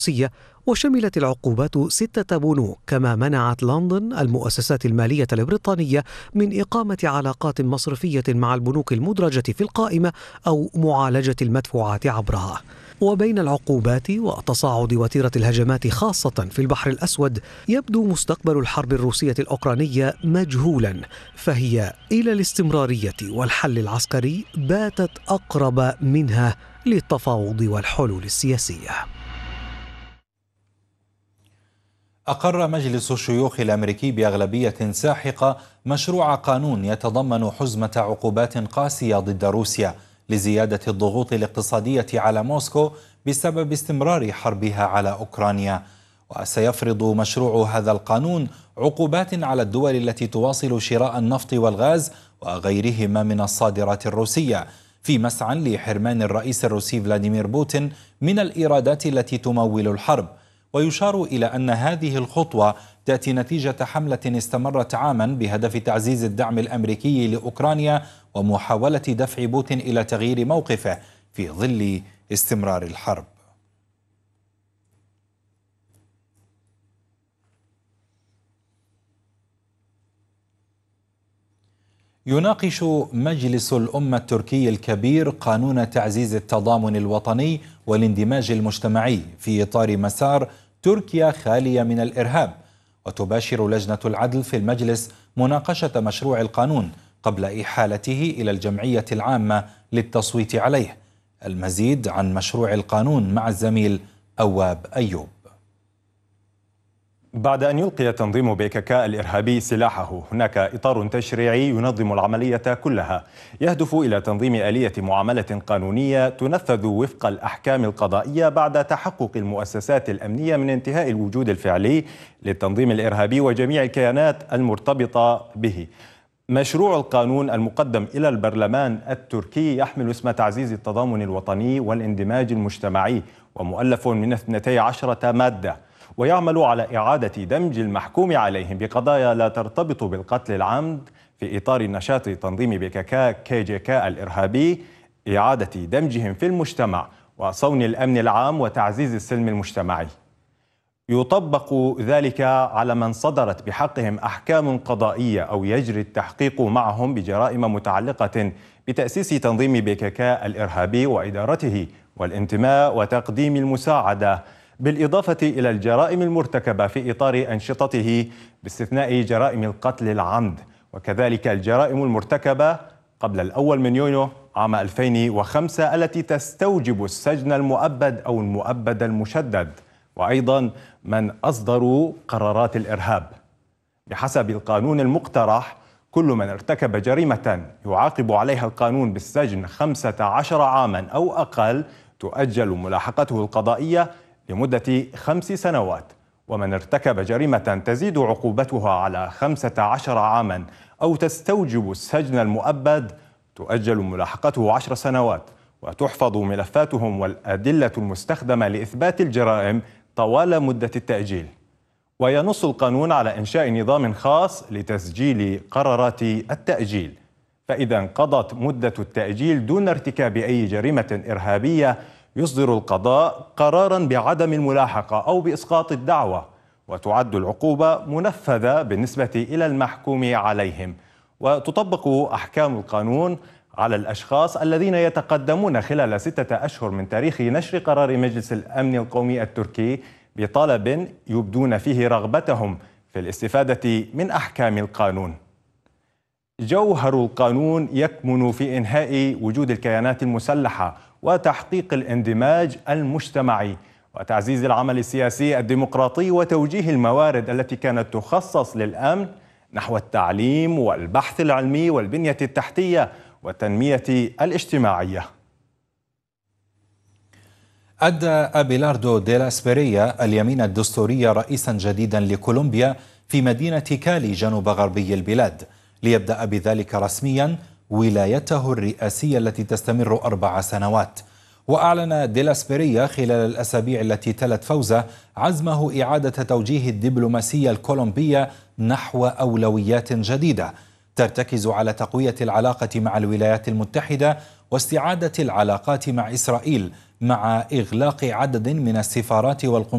وشملت العقوبات 6 بنوك، كما منعت لندن المؤسسات المالية البريطانية من إقامة علاقات مصرفية مع البنوك المدرجة في القائمة أو معالجة المدفوعات عبرها. وبين العقوبات وتصاعد وتيرة الهجمات خاصة في البحر الأسود، يبدو مستقبل الحرب الروسية الأوكرانية مجهولا، فهي إلى الاستمرارية والحل العسكري باتت أقرب منها للتفاوض والحلول السياسية. أقر مجلس الشيوخ الأمريكي بأغلبية ساحقة مشروع قانون يتضمن حزمة عقوبات قاسية ضد روسيا لزيادة الضغوط الاقتصادية على موسكو بسبب استمرار حربها على أوكرانيا. وسيفرض مشروع هذا القانون عقوبات على الدول التي تواصل شراء النفط والغاز وغيرهما من الصادرات الروسية، في مسعى لحرمان الرئيس الروسي فلاديمير بوتين من الإيرادات التي تمول الحرب. ويشار إلى أن هذه الخطوة تأتي نتيجة حملة استمرت عاما بهدف تعزيز الدعم الأمريكي لأوكرانيا ومحاولة دفع بوتين إلى تغيير موقفه في ظل استمرار الحرب. يناقش مجلس الأمة التركي الكبير قانون تعزيز التضامن الوطني والاندماج المجتمعي في إطار مسار تركيا خالية من الإرهاب. وتباشر لجنة العدل في المجلس مناقشة مشروع القانون قبل إحالته إلى الجمعية العامة للتصويت عليه. المزيد عن مشروع القانون مع الزميل أواب أيوب. بعد أن يلقي تنظيم PKK الإرهابي سلاحه، هناك إطار تشريعي ينظم العملية كلها، يهدف إلى تنظيم آلية معاملة قانونية تنفذ وفق الأحكام القضائية بعد تحقق المؤسسات الأمنية من انتهاء الوجود الفعلي للتنظيم الإرهابي وجميع الكيانات المرتبطة به. مشروع القانون المقدم إلى البرلمان التركي يحمل اسم تعزيز التضامن الوطني والاندماج المجتمعي، ومؤلف من 12 مادة، ويعمل على إعادة دمج المحكوم عليهم بقضايا لا ترتبط بالقتل العمد في إطار نشاط تنظيم KJK الإرهابي، إعادة دمجهم في المجتمع وصون الأمن العام وتعزيز السلم المجتمعي. يطبق ذلك على من صدرت بحقهم أحكام قضائية أو يجري التحقيق معهم بجرائم متعلقة بتأسيس تنظيم PKK الإرهابي وإدارته والانتماء وتقديم المساعدة، بالإضافة إلى الجرائم المرتكبة في إطار أنشطته باستثناء جرائم القتل العمد، وكذلك الجرائم المرتكبة قبل 1 يونيو عام 2005 التي تستوجب السجن المؤبد أو المؤبد المشدد، وأيضا من أصدروا قرارات الإرهاب. بحسب القانون المقترح، كل من ارتكب جريمة يعاقب عليها القانون بالسجن 15 عاما أو أقل تؤجل ملاحقته القضائية لمدة 5 سنوات، ومن ارتكب جريمة تزيد عقوبتها على 15 عاما أو تستوجب السجن المؤبد تؤجل ملاحقته 10 سنوات، وتحفظ ملفاتهم والأدلة المستخدمة لإثبات الجرائم طوال مدة التأجيل. وينص القانون على إنشاء نظام خاص لتسجيل قرارات التأجيل، فإذا انقضت مدة التأجيل دون ارتكاب أي جريمة إرهابية يصدر القضاء قراراً بعدم الملاحقة أو بإسقاط الدعوة، وتعد العقوبة منفذة بالنسبة إلى المحكوم عليهم. وتطبق أحكام القانون على الأشخاص الذين يتقدمون خلال 6 أشهر من تاريخ نشر قرار مجلس الأمن القومي التركي بطلب يبدون فيه رغبتهم في الاستفادة من أحكام القانون. جوهر القانون يكمن في إنهاء وجود الكيانات المسلحة وتحقيق الاندماج المجتمعي وتعزيز العمل السياسي الديمقراطي وتوجيه الموارد التي كانت تخصص للأمن نحو التعليم والبحث العلمي والبنية التحتية والتنمية الاجتماعية. أدى أبيلاردو ديلا إسبريا اليمين الدستوري رئيسا جديدا لكولومبيا في مدينة كالي جنوب غربي البلاد، ليبدأ بذلك رسميا ولايته الرئاسية التي تستمر 4 سنوات. وأعلن ديلا إسبريا خلال الأسابيع التي تلت فوزه عزمه إعادة توجيه الدبلوماسية الكولومبية نحو أولويات جديدة ترتكز على تقوية العلاقة مع الولايات المتحدة واستعادة العلاقات مع إسرائيل، مع إغلاق عدد من السفارات والقنصليات